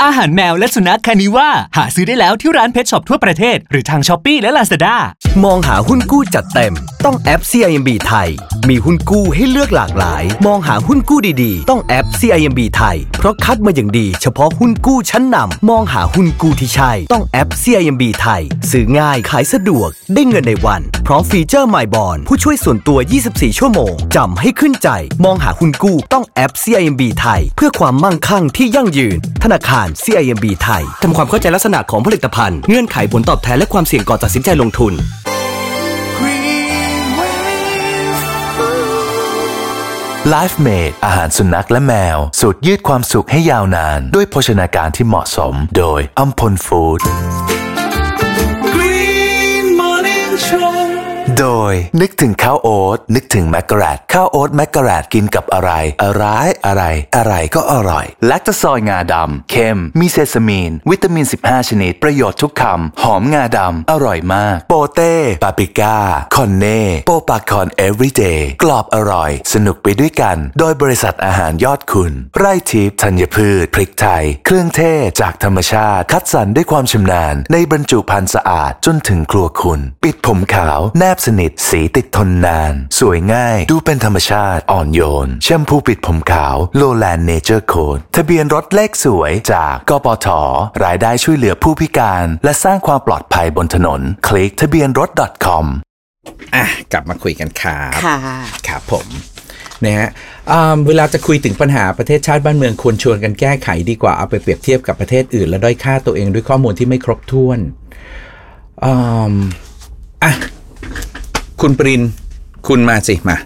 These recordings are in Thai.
อาหารแมวและสุนัขคานิว่าหาซื้อได้แล้วที่ร้านเพชช็อปทั่วประเทศหรือทาง Shopee และ Lazada มองหาหุ้นกู้จัดเต็มต้องแอป CIMB ไทยมีหุ้นกู้ให้เลือกหลากหลายมองหาหุ้นกู้ดีๆต้องแอป CIMB ไทยเพราะคัดมาอย่างดีเฉพาะหุ้นกู้ชั้นนำมองหาหุ้นกู้ที่ใช่ต้องแอป CIMB ไทยซื้อง่ายขายสะดวกได้เงินในวันพร้อมฟีเจอร์ My Bond ผู้ช่วยส่วนตัว24ชั่วโมงจำให้ขึ้นใจมองหาหุ้นกู้ต้องแอป CIMB ไทยเพื่อความมั่งคั่งที่ยั่งยืนธนาคาร CIMB ไทยทำความเข้าใจลักษณะของผลิตภัณฑ์เงื่อนไขผลตอบแทนและความเสี่ยงก่อนตัดสินใจลงทุน Life Made อาหารสุนัขและแมวสูตรยืดความสุขให้ยาวนานด้วยโภชนาการที่เหมาะสมโดยอัมพลฟู้ดโดยนึกถึงข้าวโอ๊ตนึกถึงแมคกะแรตข้าวโอ๊ตแมคกะแรตกินกับอะไรอะไรก็อร่อยแลคโตซอยงาดำเค็มมีเซซามีนวิตามิน15ชนิดประโยชน์ทุกคำหอมงาดำอร่อยมากโปเต้ปาปริก้าคอนเน่โปปาคอนเอฟวีเดย์กรอบอร่อยสนุกไปด้วยกันโดยบริษัทอาหารยอดคุณไร่ทิพย์ธัญพืชพริกไทยเครื่องเทศจากธรรมชาติคัดสรรด้วยความชำนาญในบรรจุภัณฑ์สะอาดจนถึงครัวคุณปิดผมขาวแนบสนิทสีติดทนนานสวยง่ายดูเป็นธรรมชาติอ่อนโยนแชมพูปิดผมขาวโลแลนด์เนเจอร์โค้ดทะเบียนรถเลขสวยจากกปท.รายได้ช่วยเหลือผู้พิการและสร้างความปลอดภัยบนถนนคลิกทะเบียนรถ .com กลับมาคุยกันครับค่ะครับผมนะฮะเวลาจะคุยถึงปัญหาประเทศชาติบ้านเมืองควรชวนกันแก้ไขดีกว่าเอาไปเปรียบเทียบกับประเทศอื่นและด้อยค่าตัวเองด้วยข้อมูลที่ไม่ครบถ้วนคุณปรินคุณมาสิมา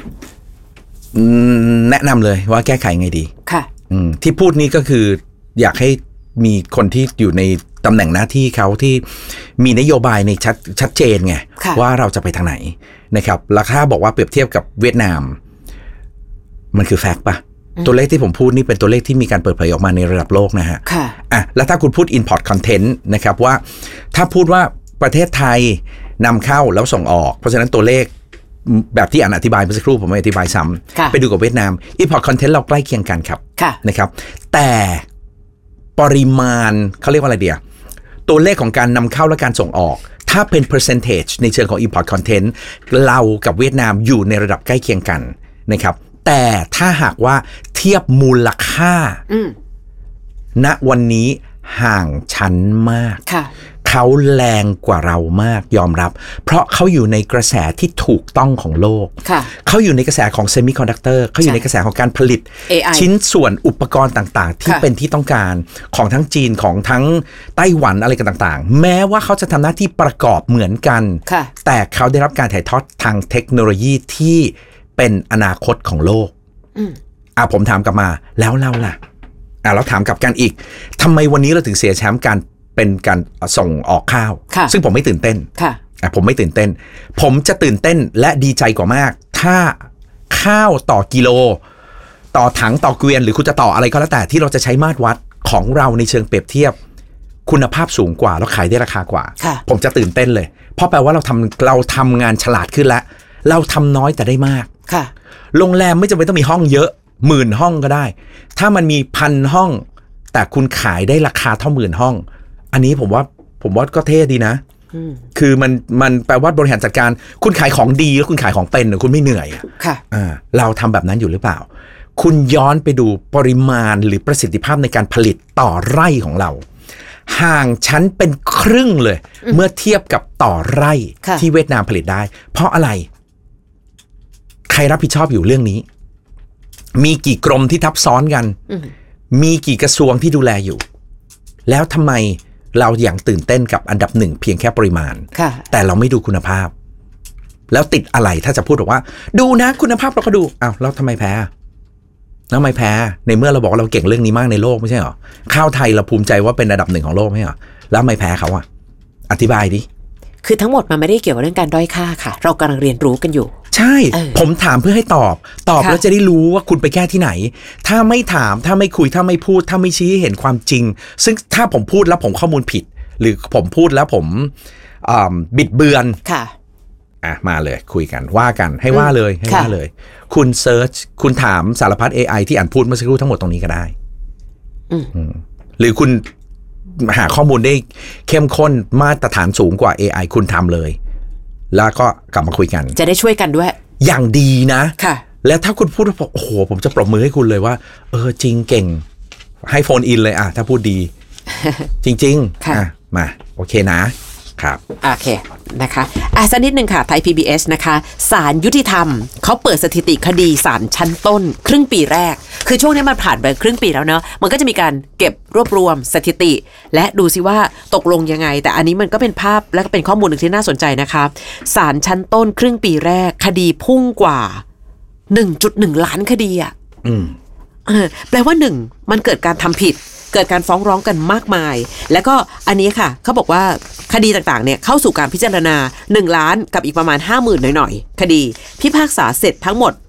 แนะนำเลยว่าแก้ไขไงดีค่ะที่พูดนี้ก็คืออยากให้มีคนที่อยู่ในตำแหน่งหน้าที่เขาที่มีนโยบายในชัดเจนไงว่าเราจะไปทางไหนนะครับราคาบอกว่าเปรียบเทียบกับเวียดนามมันคือแฟกต์ป่ะตัวเลขที่ผมพูดนี่เป็นตัวเลขที่มีการเปิดเผยออกมาในระดับโลกนะฮะแล้วถ้าคุณพูด import content นะครับว่าถ้าพูดว่าประเทศไทยนำเข้าแล้วส่งออกเพราะฉะนั้นตัวเลขแบบที่อธิบายเมื่อสักครู่ผมไม่อธิบายซ้ำไปดูกับเวียดนาม import content เราใกล้เคียงกันครับนะครับแต่ปริมาณเขาเรียกว่าอะไรเดียวตัวเลขของการนำเข้าและการส่งออกถ้าเป็น percentage ในเชิงของ import content เรากับเวียดนามอยู่ในระดับใกล้เคียงกันนะครับแต่ถ้าหากว่าเทียบมูลค่าณวันนี้ห่างชั้นมากเขาแรงกว่าเรามากยอมรับเพราะเขาอยู่ในกระแสที่ถูกต้องของโลกเขาอยู่ในกระแสของเซมิคอนดักเตอร์เขาอยู่ในกระแสของการผลิต AI ชิ้นส่วนอุปกรณ์ต่างๆที่เป็นที่ต้องการของทั้งจีนของทั้งไต้หวันอะไรกันต่างๆแม้ว่าเขาจะทำหน้าที่ประกอบเหมือนกันแต่เขาได้รับการถ่ายทอดทางเทคโนโลยีที่เป็นอนาคตของโลกผมถามกลับมาแล้วเราล่ะเราถามกลับกันอีกทำไมวันนี้เราถึงเสียแชมป์การเป็นการส่งออกข้าวซึ่งผมไม่ตื่นเต้นผมไม่ตื่นเต้นผมจะตื่นเต้นและดีใจกว่ามากถ้าข้าวต่อกิโลต่อถังต่อเกวียนหรือคุณจะต่ออะไรก็แล้วแต่ที่เราจะใช้มาตรวัดของเราในเชิงเปรียบเทียบคุณภาพสูงกว่าแล้วขายได้ราคากว่าผมจะตื่นเต้นเลยเพราะแปลว่าเราทำงานฉลาดขึ้นแล้วเราทำน้อยแต่ได้มากโรงแรมไม่จำเป็นต้องมีห้องเยอะ10,000 ห้องก็ได้ถ้ามันมี1,000 ห้องแต่คุณขายได้ราคาเท่า10,000 ห้องอันนี้ผมว่าก็เท่ดีนะคือมันแปลว่าบริหารจัดการคุณขายของดีแล้วคุณขายของเป็นคุณไม่เหนื่อยเราทำแบบนั้นอยู่หรือเปล่าคุณย้อนไปดูปริมาณหรือประสิทธิภาพในการผลิตต่อไร่ของเราห่างชั้นเป็นครึ่งเลยเมื่อเทียบกับต่อไร่ที่เวียดนามผลิตได้เพราะอะไรใครรับผิดชอบอยู่เรื่องนี้มีกี่กรมที่ทับซ้อนกันมีกี่กระทรวงที่ดูแลอยู่แล้วทำไมเราอย่างตื่นเต้นกับอันดับ1เพียงแค่ปริมาณแต่เราไม่ดูคุณภาพแล้วติดอะไรถ้าจะพูดบอกว่าดูนะคุณภาพเราก็ดูแล้วทำไมแพ้แล้วไม่แพ้ในเมื่อเราบอกว่าเราเก่งเรื่องนี้มากในโลกไม่ใช่หรอข้าวไทยเราภูมิใจว่าเป็นอันดับ1ของโลกไม่ใช่หรอแล้วไม่แพ้เขาอธิบายดิคือทั้งหมดมันไม่ได้เกี่ยวกับเรื่องการด้อยค่าค่ะเรากำลังเรียนรู้กันอยู่ใช่ผมถามเพื่อให้ตอบแล้วจะได้รู้ว่าคุณไปแก้ที่ไหนถ้าไม่ถามถ้าไม่คุยถ้าไม่พูดถ้าไม่ชี้ให้เห็นความจริงซึ่งถ้าผมพูดแล้วผมข้อมูลผิดหรือผมพูดแล้วผมบิดเบือนมาเลยคุยกันว่ากันให้ว่าเลยคุณเซิร์ชคุณถามสารพัด AI ที่อ่านพูดเมื่อสักครู่ทั้งหมดตรงนี้ก็ได้หรือคุณหาข้อมูลได้เข้มข้นมาตรฐานสูงกว่า AI คุณทำเลยแล้วก็กลับมาคุยกันจะได้ช่วยกันด้วยอย่างดีนะค่ะแล้วถ้าคุณพูดว่าโอ้โหผมจะปรบมือให้คุณเลยว่าจริงเก่งให้โฟนอินเลยถ้าพูดดี จริงๆมาโอเคนะครับโอเคนะคะสักนิดนึงค่ะไทย PBS นะคะศาลยุติธรรมเขาเปิดสถิติคดีศาลชั้นต้นครึ่งปีแรกคือช่วงนี้มันผ่านไปครึ่งปีแล้วเนอะมันก็จะมีการเก็บรวบรวมสถิติและดูซิว่าตกลงยังไงแต่อันนี้มันก็เป็นภาพและก็เป็นข้อมูลหนึ่งที่น่าสนใจนะคะศาลชั้นต้นครึ่งปีแรกคดีพุ่งกว่า 1.1 ล้านคดีแปลว่า1มันเกิดการทำผิดเกิดการฟ้องร้องกันมากมายแล้วก็อันนี้ค่ะเขาบอกว่าคดีต่างๆเนี่ยเข้าสู่การพิจารณา1ล้านกับอีกประมาณ 50,000 หน่อยๆคดีพิพากษาเสร็จทั้งหมด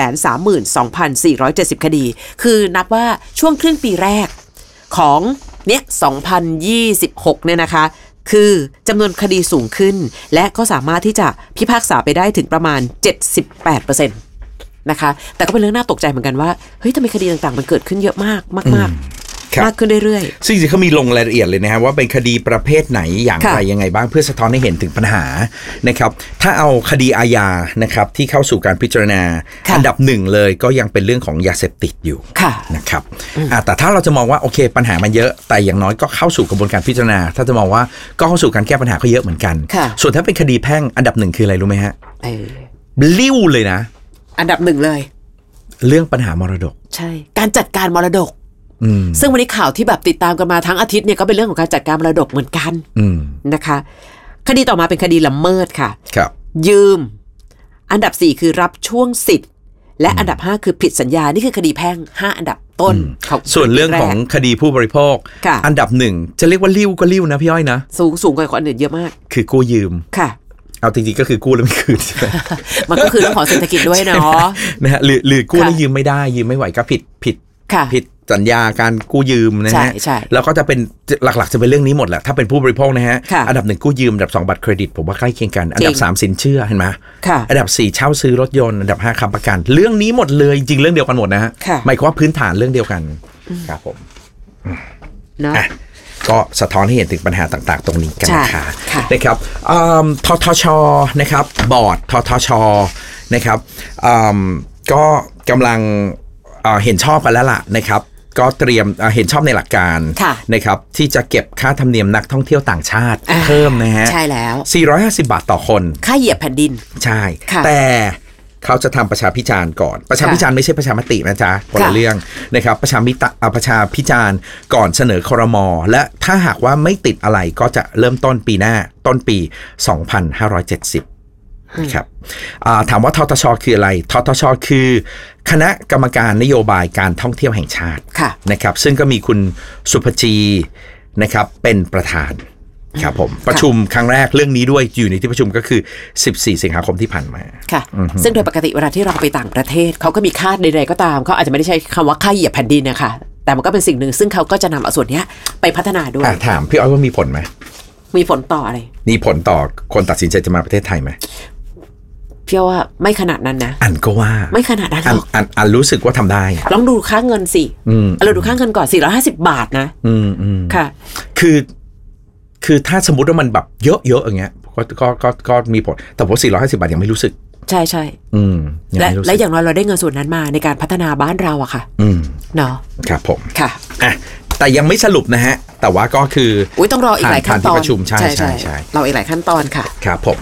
832,470 คดีคือนับว่าช่วงครึ่งปีแรกของเนี่ย2026เนี่ยนะคะคือจำนวนคดีสูงขึ้นและก็สามารถที่จะพิพากษาไปได้ถึงประมาณ 78%นะคะแต่ก็เป็นเรื่องน่าตกใจเหมือนกันว่าเฮ้ยทำไมคดีต่างๆมันเกิดขึ้นเยอะมากมากขึ้นเรื่อยๆซึ่งจริงๆเขามีลงรายละเอียดเลยนะครับว่าเป็นคดีประเภทไหนอย่างไรยังไงบ้างเพื่อสะท้อนให้เห็นถึงปัญหานะครับถ้าเอาคดีอาญานะครับที่เข้าสู่การพิจารณาอันดับ1เลยก็ยังเป็นเรื่องของยาเสพติดอยู่นะครับแต่ถ้าเราจะมองว่าโอเคปัญหามันเยอะแต่อย่างน้อยก็เข้าสู่กระบวนการพิจารณาถ้าจะมองว่าก็เข้าสู่การแก้ปัญหาก็เยอะเหมือนกันส่วนถ้าเป็นคดีแพ่งอันดับ1คืออะไรรู้ไหมฮะลิ้วเลยนะอันดับ1เลยเรื่องปัญหามรดกใช่การจัดการมรดกซึ่งวันนี้ข่าวที่แบบติดตามกันมาทั้งอาทิตย์เนี่ยก็เป็นเรื่องของการจัดการมรดกเหมือนกันนะคะคดีต่อมาเป็นคดีละเมิดค่ะยืมอันดับ4คือรับช่วงสิทธิ์และอันดับ5คือผิดสัญญานี่คือคดีแพ่ง5อันดับต้นส่วนเรื่องของคดีผู้บริโภคอันดับ1จะเรียกว่าลิ้วก็ลิ้วนะพี่อ้อยนะสูงกว่าคนอื่นเยอะมากคือกู้ยืมค่ะเอาจริงๆก็คือกู้แล้วไม่คืนใช่ไหมมันก็คือเรื่องของเศรษฐกิจด้วยเนาะนะฮะหรือกู้แล้วยืมไม่ได้ยืมไม่ไหวก็ผิดสัญญาการกู้ยืมนะฮะแล้วก็จะเป็นหลักๆจะเป็นเรื่องนี้หมดแหละถ้าเป็นผู้บริโภคนะฮะอันดับ1กู้ยืมอันดับ2บัตรเครดิตผมว่าใกล้เคียงกันอันดับ3สินเชื่อเห็นไหมอันดับ4เช่าซื้อรถยนต์อันดับ5ค้ำประกันเรื่องนี้หมดเลยจริงเรื่องเดียวกันหมดนะฮะหมายความว่าพื้นฐานเรื่องเดียวกันครับผมก็สะท้อนให้เห็นถึงปัญหาต่างๆตรงนี้กันนะครับททชนะครับบอร์ดททชนะครับก็กำลังเห็นชอบกันแล้วล่ะนะครับก็เตรียมเห็นชอบในหลักการนะครับที่จะเก็บค่าธรรมเนียมนักท่องเที่ยวต่างชาติเพิ่มนะฮะใช่แล้ว 450 บาทต่อคนค่าเหยียบแผ่นดินใช่แต่เขาจะทำประชาพิจารณ์ก่อนประชาพิจารณ์ไม่ใช่ประชามตินะจ๊ะคนละเรื่องนะครับประชาพิจารณ์ก่อนเสนอครม.และถ้าหากว่าไม่ติดอะไรก็จะเริ่มต้นปีหน้าต้นปี 2570ครับถามว่าททช.คืออะไรททช.คือคณะกรรมการนโยบายการท่องเที่ยวแห่งชาตินะครับซึ่งก็มีคุณสุภจีนะครับเป็นประธานครับผมประชุมครั้งแรกเรื่องนี้ด้วยอยู่ในที่ประชุมก็คือ14สิงหาคมที่ผ่านมาค่ะซึ่งโดยปกติเวลาที่เราไปต่างประเทศเขาก็มีค่าใดๆก็ตามเขาอาจจะไม่ได้ใช้คำว่าค่าเหยียบแผ่นดินนะคะแต่มันก็เป็นสิ่งหนึ่งซึ่งเขาก็จะนำเอาส่วนนี้ไปพัฒนาด้วยถามพี่อ้อยว่ามีผลไหมมีผลต่ออะไรมีผลต่อคนตัดสินใจจะมาประเทศไทยไหมพี่ว่าไม่ขนาดนั้นนะอันก็ว่าไม่ขนาดนั้นหรอกอันรู้สึกว่าทำได้ลองดูค่าเงินสิเราดูค่าเงินก่อน450 บาทนะค่ะคือถ้าสมมติว่ามันแบบเยอะๆอย่างเงี้ยก็มีผลแต่พอ450 บาทยังไม่รู้สึกใช่และอย่างน้อยเราได้เงินส่วนนั้นมาในการพัฒนาบ้านเราอะค่ะเนาะครับผมค่ะแต่ยังไม่สรุปนะฮะแต่ว่าก็คือต้องรออีกหลายขั้นตอนประชุมใช่เราอีกหลายขั้นตอนค่ะครับผม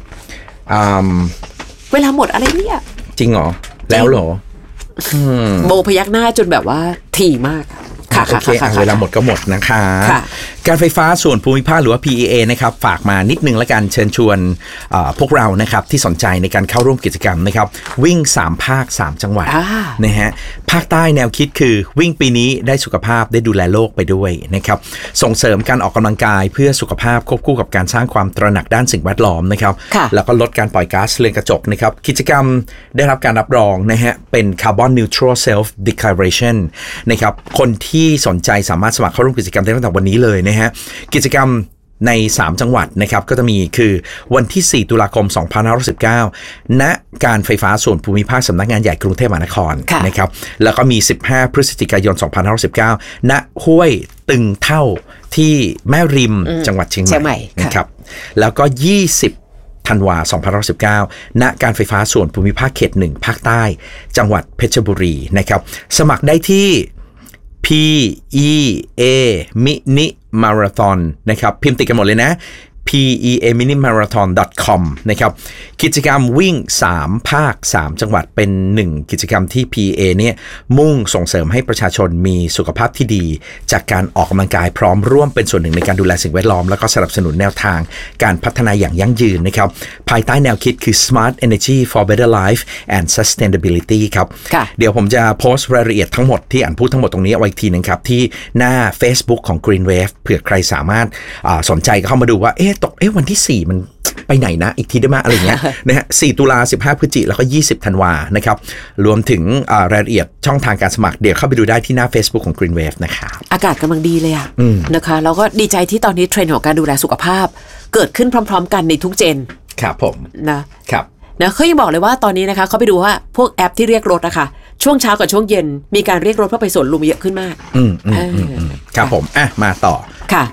เวลาหมดอะไรเนี่ยจริงเหรอแล้วเหรอโบพยักหน้าจนแบบว่าถี่มากโอเคเวลาหมดก็หมดนะคะการไฟฟ้าส่วนภูมิภาคหรือว่า PEA นะครับฝากมานิดนึงละกันเชิญชวนพวกเรานะครับที่สนใจในการเข้าร่วมกิจกรรมนะครับวิ่ง3ภาค3จังหวัดนะฮะภาคใต้แนวคิดคือวิ่งปีนี้ได้สุขภาพได้ดูแลโลกไปด้วยนะครับส่งเสริมการออกกำลังกายเพื่อสุขภาพควบคู่กับการสร้างความตระหนักด้านสิ่งแวดล้อมนะครับแล้วก็ลดการปล่อยก๊าซเรือนกระจกนะครับกิจกรรมได้รับการรับรองนะฮะเป็น Carbon Neutral Self Declaration นะครับคนที่สนใจสามารถสมัครเข้าร่วมกิจกรรมได้ตั้งแต่วันนี้เลยนะฮะกิจกรรมใน3จังหวัดนะครับก็จะมีคือวันที่4ตุลาคม2519ณการไฟฟ้าส่วนภูมิภาคสำนักงานใหญ่กรุงเทพมหานครนะครับแล้วก็มี15พฤศจิกายน2519ณห้วยตึงเท่าที่แม่ริมจังหวัดเชียงใหม่นะครับแล้วก็20ธันวาคม2519ณการไฟฟ้าส่วนภูมิภาคเขต1ภาคใต้จังหวัดเพชรบุรีนะครับสมัครได้ที่ PEA Mini Marathon นะครับพิมพ์ติดกันหมดเลยนะ PEA-minimarathon.com นะครับกิจกรรมวิ่ง3ภาค3จังหวัดเป็น1กิจกรรมที่ PEA เนี่ยมุ่งส่งเสริมให้ประชาชนมีสุขภาพที่ดีจากการออกกำลังกายพร้อมร่วมเป็นส่วนหนึ่งในการดูแลสิ่งแวดล้อมแล้วก็สนับสนุนแนวทางการพัฒนาอย่างยั่งยืนนะครับภายใต้แนวคิดคือ Smart Energy for Better Life and Sustainability ครับเดี๋ยวผมจะโพสต์รายละเอียดทั้งหมดที่อ่านพูดทั้งหมดตรงนี้เอาไว้อีกทีนึงครับที่หน้า Facebook ของ Green Wave เผื่อใครสามารถสนใจก็เข้ามาดูว่าวันที่4มันไปไหนนะอีกทีได้ไหมอะไรเงี้ยนะฮะ4ตุลา15พฤศจิกแล้วก็20ธันวานะครับรวมถึงรายละเอียดช่องทางการสมัครเดี๋ยวเข้าไปดูได้ที่หน้า Facebook ของ Green Wave นะคะอากาศกำลังดีเลยอะนะคะแล้วก็ดีใจที่ตอนนี้เทรนด์ของการดูแลสุขภาพเกิดขึ้นพร้อมๆกันในทุกเจนครับผมนะครับนะเขายังบอกเลยว่าตอนนี้นะคะเขาไปดูว่าพวกแอปที่เรียกรถนะคะช่วงเช้ากับช่วงเย็นมีการเรียกรถเพื่อไปสวนลุมเยอะขึ้นมากครับผมมาต่อค่ะ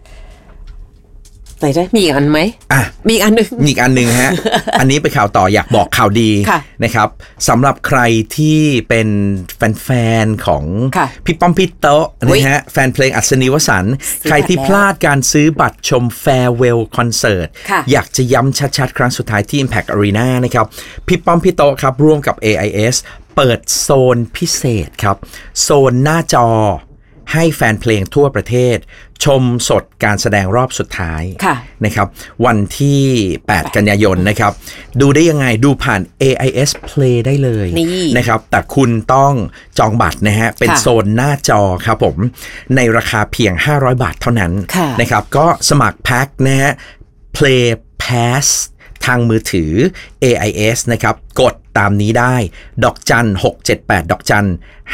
มีอีกอันไหมมีอีกอันนึงฮะ อันนี้เป็นข่าวต่ออยากบอกข่าวดีนะครับสำหรับใครที่เป็นแฟนๆของพี่ป้อมพี่โต๊ะนะฮะแฟนเพลงอัศนีวสันต์ใครที่พลาดการซื้อบัตรชม Farewell Concert อยากจะย้ำชัดๆครั้งสุดท้ายที่ Impact Arena นะครับพี่ป้อมพี่โต๊ะครับร่วมกับ AIS เปิดโซนพิเศษครับโซนหน้าจอให้แฟนเพลงทั่วประเทศชมสดการแสดงรอบสุดท้ายนะครับวันที่8กันยายนนะครับดูได้ยังไงดูผ่าน AIS Play ได้เลยนะครับแต่คุณต้องจองบัตรนะฮะเป็นโซนหน้าจอครับผมในราคาเพียง500 บาทเท่านั้นนะครับก็สมัครแพ็คนะฮะ Play Pass ทางมือถือ AIS นะครับกดตามนี้ได้ดอกจัน678ดอกจัน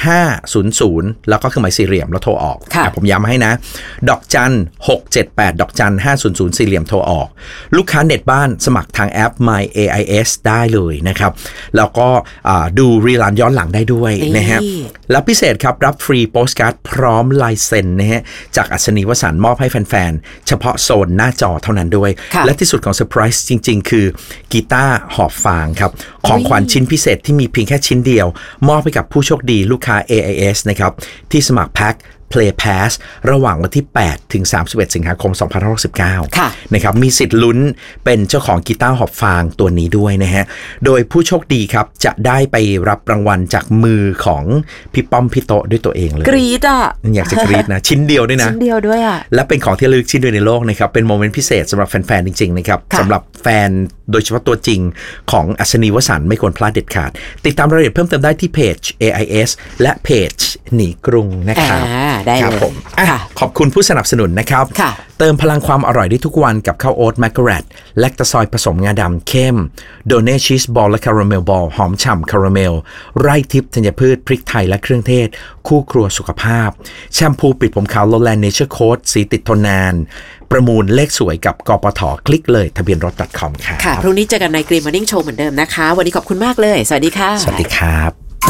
500แล้วก็เครื่องหมายสี่เหลี่ยมแล้วโทรออกผมย้ำให้นะดอกจัน678ดอกจัน500สี่เหลี่ยมโทรออกลูกค้าเน็ตบ้านสมัครทางแอป My AIS ได้เลยนะครับแล้วก็ดูรีลันย้อนหลังได้ด้วยนะฮะแล้วพิเศษครับรับฟรีโปสการ์ดพร้อมลายเซ็นนะฮะจากอัศนีวสันต์มอบให้แฟนๆเฉพาะโซนหน้าจอเท่านั้นด้วยและที่สุดของเซอร์ไพรส์จริงๆคือกีตาร์หอบฟางครับของขวัญชิ้นพิเศษที่มีเพียงแค่ชิ้นเดียวมอบให้กับผู้โชคดีลูกค้า AIS นะครับที่สมัครแพ็ค Play Pass ระหว่างวันที่8ถึง31สิงหาคม2519นะครับมีสิทธิ์ลุ้นเป็นเจ้าของกีตาร์หอบฟางตัวนี้ด้วยนะฮะโดยผู้โชคดีครับจะได้ไปรับรางวัลจากมือของพี่ป้อมพี่โตด้วยตัวเองเลยกรี๊ดอ่ะอยากจะกรี๊ดนะชิ้นเดียวด้วยนะชิ้นเดียวด้วยอ่ะและเป็นของที่ระลึกชิ้นเดียวในโลกนะครับเป็นโมเมนต์พิเศษสำหรับแฟนๆจริงๆนะครับสำหรับแฟนโดยเฉพาะตัวจริงของอัศนีวสันต์ไม่ควรพลาดเด็ดขาดติดตามรายละเอียดเพิ่มเติมได้ที่เพจ AIS และเพจหนีกรุงนะครับได้เลยผมขอบคุณผู้สนับสนุนนะครับเติมพลังความอร่อยได้ทุกวันกับข้าวโอ๊ตแมคกะแรตแลคตาซอยผสมงาดำเข้มโดเน่ชีสบอลและคาราเมลบอลหอมฉ่ำคาราเมลไร่ทิพย์ธัญพืชพริกไทยและเครื่องเทศคู่ครัวสุขภาพแชมพูปิดผมขาวโลแลนด์เนเจอร์โค้ดสีติดทนนานประมูลเลขสวยกับกปท.คลิกเลยทะเบียนรถ .com ค่ะพรุ่งนี้เจอกันใน Green Morning Show เหมือนเดิมนะคะวันนี้ขอบคุณมากเลยสวัสดีค่ะสวัสดีครับ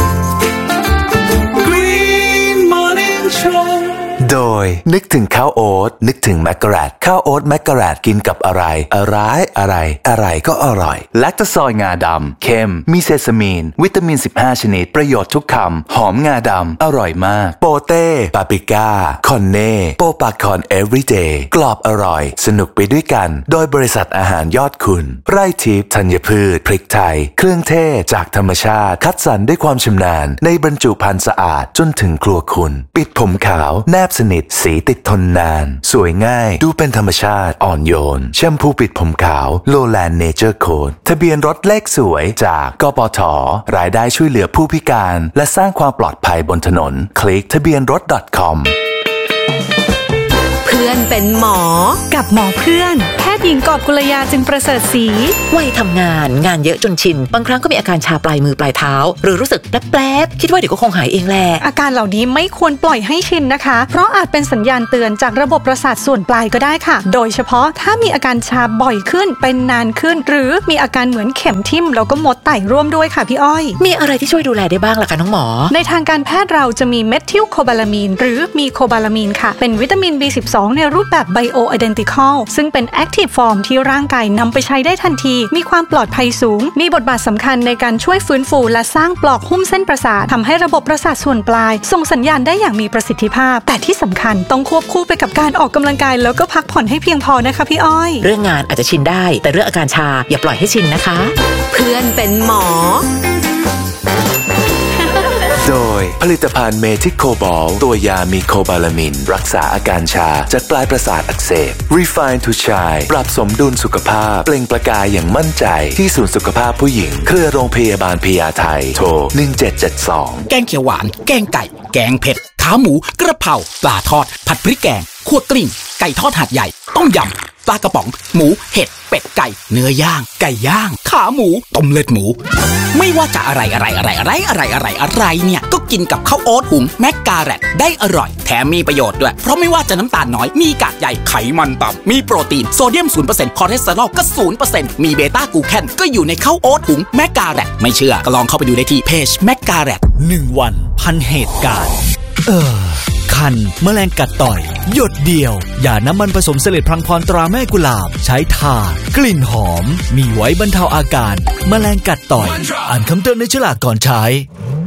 Green Morning Show โดยนึกถึงข้าวโอ๊ตนึกถึงแมคกะแรตข้าวโอ๊ตแมคกะแรตกินกับอะไรอะไรก็อร่อยแลคตาซอยงาดำเข้มมีเซซามีนวิตามิน15ชนิดประโยชน์ทุกคำหอมงาดำอร่อยมากโปเต้ปาปริก้าคอนเน่โปปาคอนเอฟวีเดย์กรอบอร่อยสนุกไปด้วยกันโดยบริษัทอาหารยอดคุณไร่ทิพย์ธัญพืชพริกไทยเครื่องเทศจากธรรมชาติคัดสรรด้วยความชำนาญในบรรจุภัณฑ์สะอาดจนถึงครัวคุณปิดผมขาวแนบสนิทสีติดทนนานสวยง่ายดูเป็นธรรมชาติอ่อนโยนแชมพูปิดผมขาวโลแลนด์เนเจอร์โค้ดทะเบียนรถเลขสวยจากกปท.รายได้ช่วยเหลือผู้พิการและสร้างความปลอดภัยบนถนนคลิกทะเบียนรถ .com พื่อนเป็นหมอกับหมอเพื่อนแพทย์หญิงกอบกุลยาจึงประเสริฐศรีวัยทำงานเยอะจนชินบางครั้งก็มีอาการชาปลายมือปลายเท้าหรือรู้สึกแป๊บๆคิดว่าเดี๋ยวก็คงหายเองแหละอาการเหล่านี้ไม่ควรปล่อยให้ชินนะคะเพราะอาจเป็นสัญญาณเตือนจากระบบประสาทส่วนปลายก็ได้ค่ะโดยเฉพาะถ้ามีอาการชาบ่อยขึ้นเป็นนานขึ้นหรือมีอาการเหมือนเข็มทิ่มแล้วก็มดไต่ร่วมด้วยค่ะพี่อ้อยมีอะไรที่ช่วยดูแลได้บ้างล่ะคะน้องหมอในทางการแพทย์เราจะมีเมทิลโคบาลามีนหรือมีโคบาลามีนค่ะเป็นวิตามิน B12 ในรูปแบบไบโอไอเดนติคอลซึ่งเป็นแอคทีฟฟอร์มที่ร่างกายนำไปใช้ได้ทันทีมีความปลอดภัยสูงมีบทบาทสำคัญในการช่วยฟื้นฟูและสร้างปลอกหุ้มเส้นประสาททำให้ระบบประสาทส่วนปลายส่งสัญญาณได้อย่างมีประสิทธิภาพแต่ที่สำคัญต้องควบคู่ไปกับการออกกำลังกายแล้วก็พักผ่อนให้เพียงพอนะคะพี่อ้อยเรื่องงานอาจจะชินได้แต่เรื่องอาการชาอย่าปล่อยให้ชินนะคะเพื่อนเป็นหมอโดยผลิตภัณฑ์เมทิโคบอลตัวยามีโคบาลามินรักษาอาการชาจากปลายประสาทอักเสบ Refine to Shine ปรับสมดุลสุขภาพเปล่งประกายอย่างมั่นใจที่ศูนย์สุขภาพผู้หญิงเครือโรงพยาบาลพญาไทโทร1772 แกงเขียวหวานแกงไก่แกงเผ็ดขาหมูกระเพราปลาทอดผัดพริกแกงคั่วกลิ้งไก่ทอดหาดใหญ่ต้มยำปลากระป๋องหมูเห็ดเป็ดไก่เนื้อย่างไก่ย่างขาหมูต้มเลือดหมูไม่ว่าจะอะไรเนี่ยก็กินกับข้าวโอ๊ตหุงแมกกาแรตได้อร่อยแถมมีประโยชน์ด้วยเพราะไม่ว่าจะน้ำตาลน้อยมีกากใยไขมันต่ำมีโปรตีนโซเดียม 0% คอเลสเตอรอลก็ 0% มีเบต้ากลูแคนก็อยู่ในข้าวโอ๊ตหุงแมกกาแรตไม่เชื่อก็ลองเข้าไปดูได้ที่เพจแมกกาแรต 1 วันพันเหตุการณ์คันแมลงกัดต่อยหยดเดียวอย่าน้ำมันผสมเสลดพลังพรตราแม่กุหลาบใช้ทากลิ่นหอมมีไว้บรรเทาอาการแมลงกัดต่อยอ่านคำเตือนในฉลากก่อนใช้